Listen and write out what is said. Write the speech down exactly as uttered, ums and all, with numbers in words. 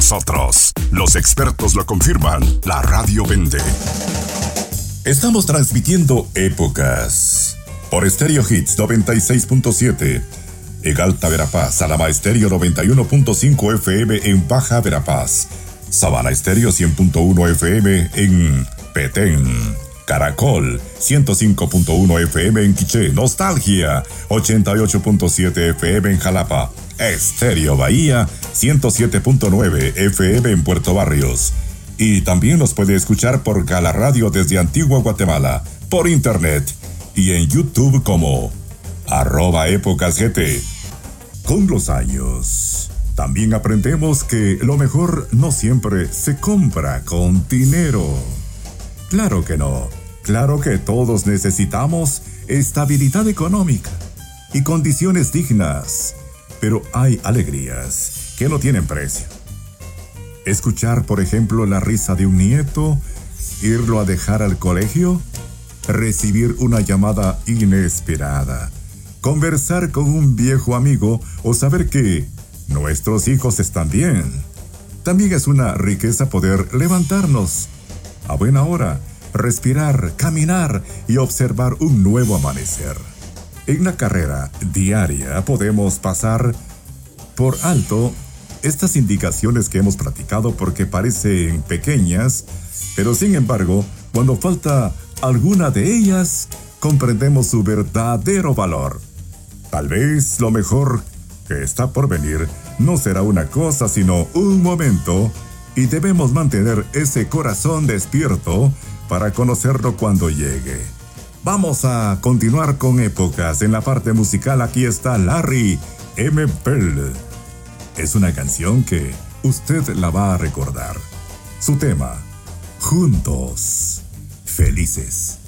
nosotros. Los expertos lo confirman. La radio vende. Estamos transmitiendo Épocas por Estéreo Hits noventa y seis punto siete en Alta Verapaz, Alama Estéreo noventa y uno punto cinco F M en Baja Verapaz, Sabana Estéreo cien punto uno F M en Petén, Caracol ciento cinco punto uno F M en Quiché, Nostalgia ochenta y ocho punto siete F M en Jalapa, Estéreo Bahía ciento siete punto nueve F M en Puerto Barrios. Y también nos puede escuchar por Gala Radio desde Antigua Guatemala, por internet y en YouTube como arroba Épocas G T. Con los años, también aprendemos que lo mejor no siempre se compra con dinero. Claro que no. Claro que todos necesitamos estabilidad económica y condiciones dignas. Pero hay alegrías que no tienen precio. Escuchar, por ejemplo, la risa de un nieto, irlo a dejar al colegio, recibir una llamada inesperada, conversar con un viejo amigo o saber que nuestros hijos están bien. También es una riqueza poder levantarnos a buena hora, respirar, caminar y observar un nuevo amanecer. En la carrera diaria podemos pasar por alto estas indicaciones que hemos platicado porque parecen pequeñas, pero sin embargo, cuando falta alguna de ellas, comprendemos su verdadero valor. Tal vez lo mejor que está por venir no será una cosa, sino un momento, y debemos mantener ese corazón despierto para conocerlo cuando llegue. Vamos a continuar con Épocas. En la parte musical aquí está Larry M. Pearl. Es una canción que usted la va a recordar. Su tema, Juntos, Felices.